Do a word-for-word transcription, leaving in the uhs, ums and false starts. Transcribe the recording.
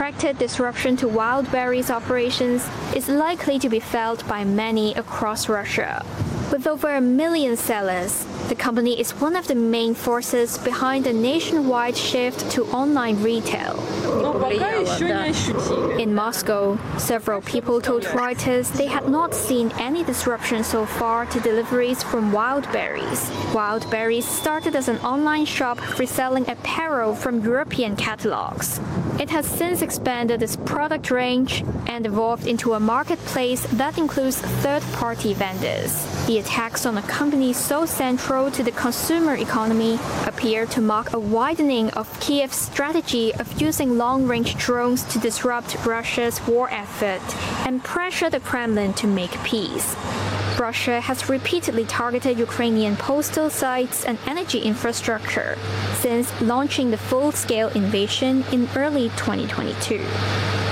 protracted disruption to Wildberries operations is likely to be felt by many across Russia. With over a million sellers, the company is one of the main forces behind the nationwide shift to online retail. In Moscow, several people told Reuters they had not seen any disruption so far to deliveries from Wildberries. Wildberries started as an online shop reselling apparel from European catalogs. It has since expanded its product range and evolved into a marketplace that includes third-party vendors. The attacks on a company so central to the consumer economy appear to mark a widening of Kiev's strategy of using long-range drones to disrupt Russia's war effort and pressure the Kremlin to make peace. Russia has repeatedly targeted Ukrainian postal sites and energy infrastructure since launching the full-scale invasion in early twenty twenty-two.